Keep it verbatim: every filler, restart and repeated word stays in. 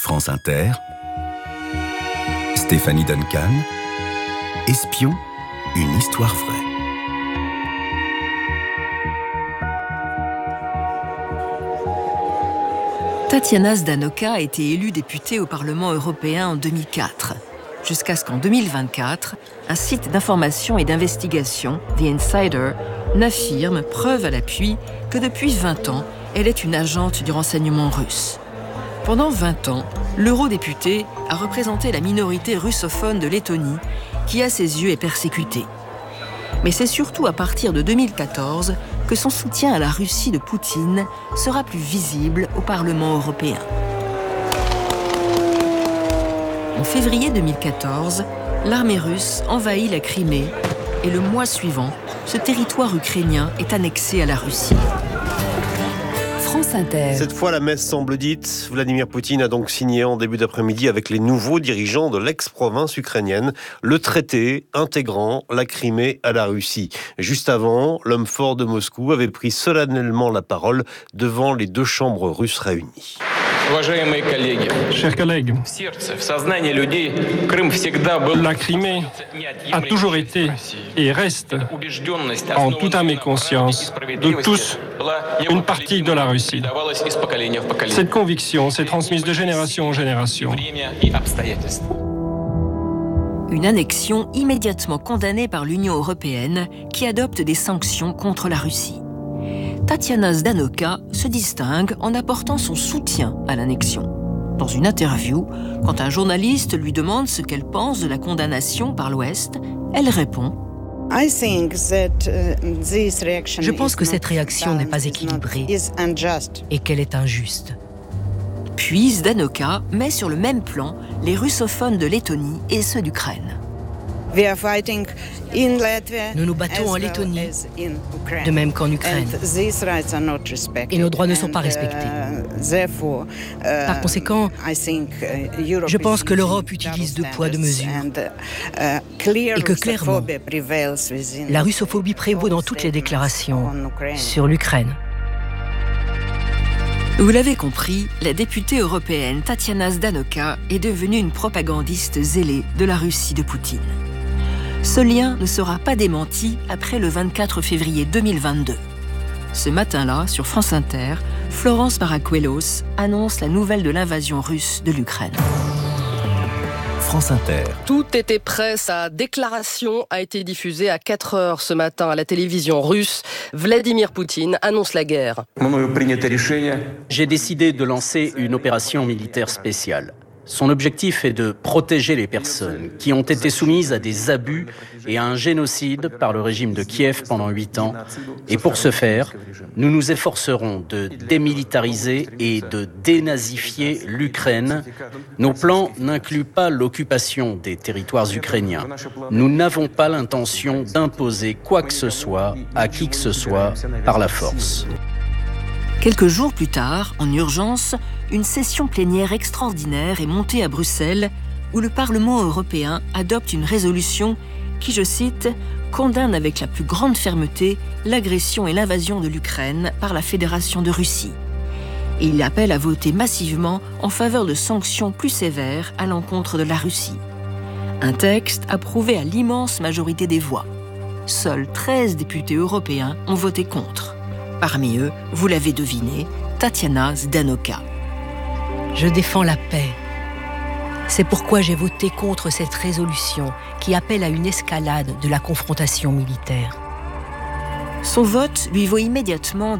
France Inter, Stéphanie Duncan, Espion, une histoire vraie. Tatiana Ždanoka a été élue députée au Parlement européen en deux mille quatre, jusqu'à ce qu'en deux mille vingt-quatre, un site d'information et d'investigation, The Insider, n'affirme, preuve à l'appui, que depuis vingt ans, elle est une agente du renseignement russe. Pendant vingt ans, l'eurodéputée a représenté la minorité russophone de Lettonie, qui à ses yeux est persécutée. Mais c'est surtout à partir de deux mille quatorze que son soutien à la Russie de Poutine sera plus visible au Parlement européen. En février deux mille quatorze, l'armée russe envahit la Crimée et le mois suivant, ce territoire ukrainien est annexé à la Russie. France Inter. Cette fois, la messe semble dite. Vladimir Poutine a donc signé en début d'après-midi avec les nouveaux dirigeants de l'ex-province ukrainienne le traité intégrant la Crimée à la Russie. Juste avant, l'homme fort de Moscou avait pris solennellement la parole devant les deux chambres russes réunies. Chers collègues, la Crimée a toujours été et reste, en toute âme et conscience, de tous, une partie de la Russie. Cette conviction s'est transmise de génération en génération. Une annexion immédiatement condamnée par l'Union européenne qui adopte des sanctions contre la Russie. Tatiana Ždanoka se distingue en apportant son soutien à l'annexion. Dans une interview, quand un journaliste lui demande ce qu'elle pense de la condamnation par l'Ouest, elle répond « Je pense que cette réaction n'est pas équilibrée et qu'elle est injuste. » Puis Ždanoka met sur le même plan les russophones de Lettonie et ceux d'Ukraine. Nous nous battons en Lettonie, de même qu'en Ukraine. Et nos droits ne sont pas respectés. Par conséquent, je pense que l'Europe utilise deux poids, deux mesures. Et que clairement, la russophobie prévaut dans toutes les déclarations sur l'Ukraine. Vous l'avez compris, la députée européenne Tatiana Ždanoka est devenue une propagandiste zélée de la Russie de Poutine. Ce lien ne sera pas démenti après le vingt-quatre février deux mille vingt-deux. Ce matin-là, sur France Inter, Florence Maracuelos annonce la nouvelle de l'invasion russe de l'Ukraine. France Inter. Tout était prêt, sa déclaration a été diffusée à quatre heures ce matin à la télévision russe. Vladimir Poutine annonce la guerre. J'ai décidé de lancer une opération militaire spéciale. Son objectif est de protéger les personnes qui ont été soumises à des abus et à un génocide par le régime de Kiev pendant huit ans. Et pour ce faire, nous nous efforcerons de démilitariser et de dénazifier l'Ukraine. Nos plans n'incluent pas l'occupation des territoires ukrainiens. Nous n'avons pas l'intention d'imposer quoi que ce soit à qui que ce soit par la force. Quelques jours plus tard, en urgence, une session plénière extraordinaire est montée à Bruxelles où le Parlement européen adopte une résolution qui, je cite, « condamne avec la plus grande fermeté l'agression et l'invasion de l'Ukraine par la Fédération de Russie ». Et il appelle à voter massivement en faveur de sanctions plus sévères à l'encontre de la Russie. Un texte approuvé à l'immense majorité des voix. Seuls treize députés européens ont voté contre. Parmi eux, vous l'avez deviné, Tatiana Ždanoka. Je défends la paix. C'est pourquoi j'ai voté contre cette résolution qui appelle à une escalade de la confrontation militaire. Son vote lui vaut immédiatement